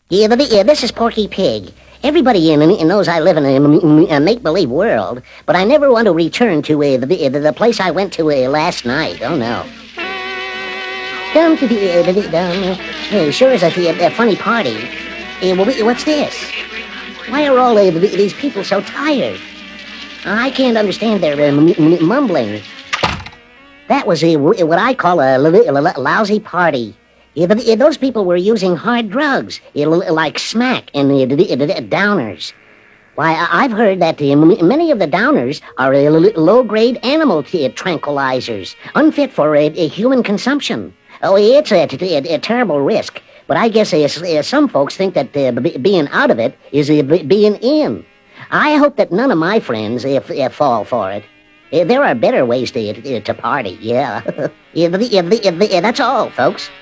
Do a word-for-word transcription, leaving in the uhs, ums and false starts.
Yeah, but, yeah, this is Porky Pig. Everybody in, in knows I live in a, a make-believe world, but I never want to return to uh, the, the, the place I went to uh, last night. Oh, no. Dum to the, uh, the dum. Uh, sure is a, a, a funny party. Uh, well, what's this? Why are all uh, these people so tired? I can't understand their uh, m- m- mumbling. That was uh, what I call a lousy party. Yeah, but those people were using hard drugs, like smack and downers. Why, I've heard that many of the downers are low-grade animal tranquilizers, unfit for human consumption. Oh, it's a, a, a terrible risk, but I guess some folks think that being out of it is being in. I hope that none of my friends fall for it. There are better ways to, to party, yeah. That's all, folks.